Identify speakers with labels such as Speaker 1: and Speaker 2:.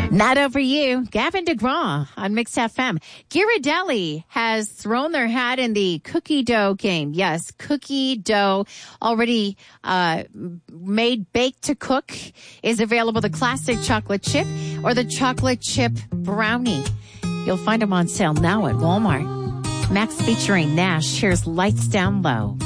Speaker 1: Not over you. Gavin DeGraw on Mix FM. Ghirardelli has thrown their hat in the cookie dough game. Yes, cookie dough already made, baked to cook is available. The classic chocolate chip or the chocolate chip brownie. You'll find them on sale now at Walmart. Max featuring Nash. Here's Lights Down Low.